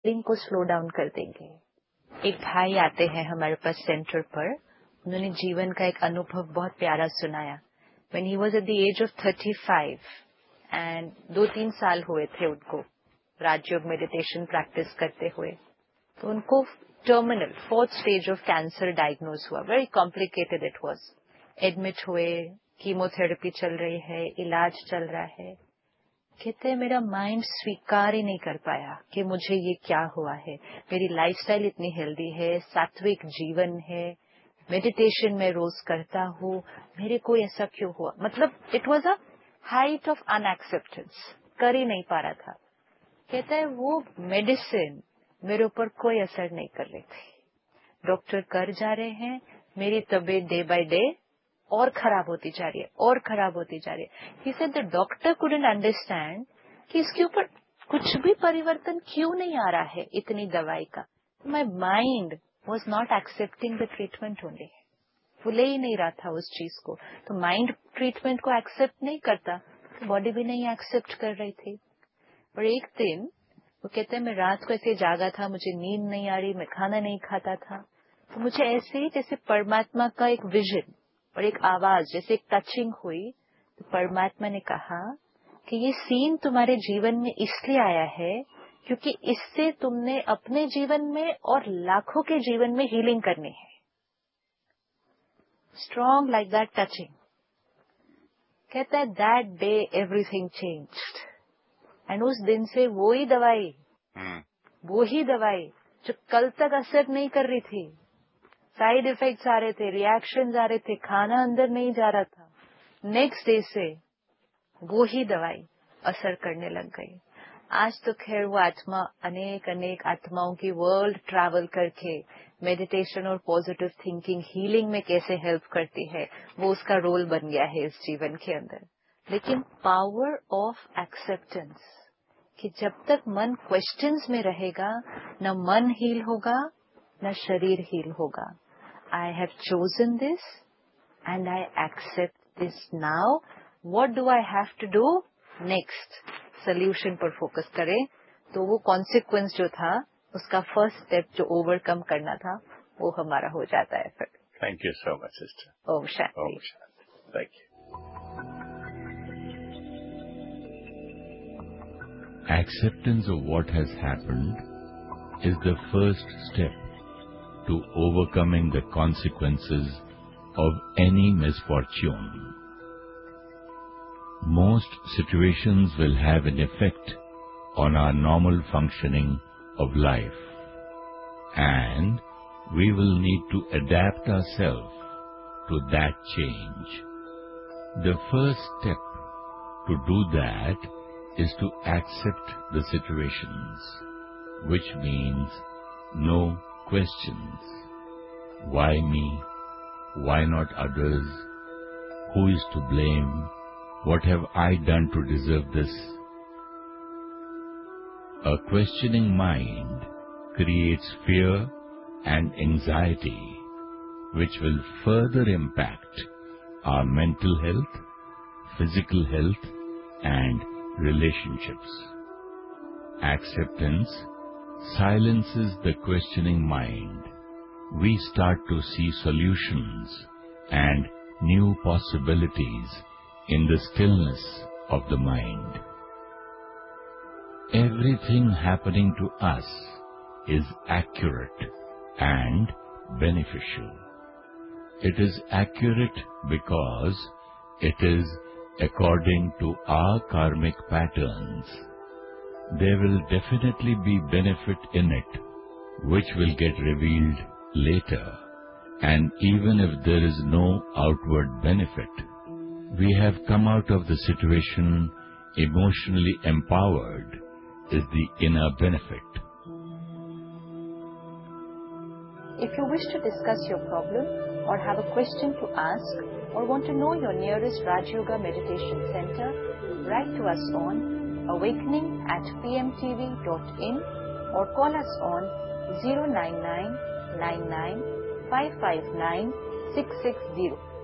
Link को slow down कर देंगे। एक भाई आते हैं हमारे पास सेंटर पर, उन्होंने जीवन का एक अनुभव बहुत प्यारा सुनाया। When he was at the age of 35 and 2-3 साल हुए थे उनको राजयोग मेडिटेशन प्रैक्टिस करते हुए, तो उनको terminal 4th stage of cancer diagnose हुआ। Very complicated it was. Admit हुए, कीमोथेरेपी चल रही है, इलाज चल रहा है। कहते हैं मेरा माइंड स्वीकार ही नहीं कर पाया कि मुझे ये क्या हुआ है। मेरी लाइफस्टाइल इतनी हेल्दी है, सात्विक जीवन है, मेडिटेशन में रोज करता हूँ, मेरे को ऐसा क्यों हुआ। मतलब it was a height of अनएक्सेप्टेंस, कर ही नहीं पा रहा था। कहता है वो मेडिसिन मेरे ऊपर कोई असर नहीं कर रही थी। डॉक्टर कर जा रहे हैं, मेरी तबीयत डे बाय डे और खराब होती जा रही है, और खराब होती जा रही है। He said the doctor couldn't understand कि इसके ऊपर कुछ भी परिवर्तन क्यों नहीं आ रहा है इतनी दवाई का। My mind was not accepting the treatment only, वो ले ही नहीं रहा था उस चीज को। तो माइंड ट्रीटमेंट को एक्सेप्ट नहीं करता, तो बॉडी भी नहीं एक्सेप्ट कर रही थी। और एक दिन वो कहते हैं मैं रात को ऐसे जागा था, मुझे नींद नहीं आ रही, मैं खाना नहीं खाता था, तो मुझे ऐसे ही जैसे परमात्मा का एक विजन और एक आवाज जैसे एक टचिंग हुई। तो परमात्मा ने कहा कि ये सीन तुम्हारे जीवन में इसलिए आया है क्योंकि इससे तुमने अपने जीवन में और लाखों के जीवन में हीलिंग करनी है। Strong like that touching. कहता है that day everything changed. And उस दिन से वो ही दवाई जो कल तक असर नहीं कर रही थी, साइड इफेक्ट्स आ रहे थे, रिएक्शंस आ रहे थे, खाना अंदर नहीं जा रहा था, नेक्स्ट डे से वो ही दवाई असर करने लग गई। आज तो खैर वो आत्मा अनेक आत्माओं की वर्ल्ड ट्रैवल करके मेडिटेशन और पॉजिटिव थिंकिंग हीलिंग में कैसे हेल्प करती है, वो उसका रोल बन गया है इस जीवन के अंदर। लेकिन पावर ऑफ एक्सेप्टेंस, कि जब तक मन क्वेश्चंस में रहेगा, न मन हील होगा न शरीर हील होगा। I have chosen this and I accept this now, what do I have to do next, solution पर फोकस करें। तो वो कॉन्सिक्वेंस जो था, उसका फर्स्ट स्टेप जो ओवरकम करना था, वो हमारा हो जाता है फिर। Thank you so much sister. Om Shanti. Thank you. Acceptance of what has happened is the first step to overcoming the consequences of any misfortune. Most situations will have an effect on our normal functioning of life, and we will need to adapt ourselves to that change. The first step to do that is to accept the situations, which means no questions. Why me? Why not others? Who is to blame? What have I done to deserve this? A questioning mind creates fear and anxiety, which will further impact our mental health, physical health, and relationships. Acceptance silences the questioning mind. We start to see solutions and new possibilities in the stillness of the mind. Everything happening to us is accurate and beneficial. It is accurate because it is according to our karmic patterns. There will definitely be benefit in it, which will get revealed later. And even if there is no outward benefit, we have come out of the situation emotionally empowered is the inner benefit. If you wish to discuss your problem or have a question to ask or want to know your nearest Raj Yoga Meditation Center, write to us on awakening@pmtv.in or call us on 099 99 559 660.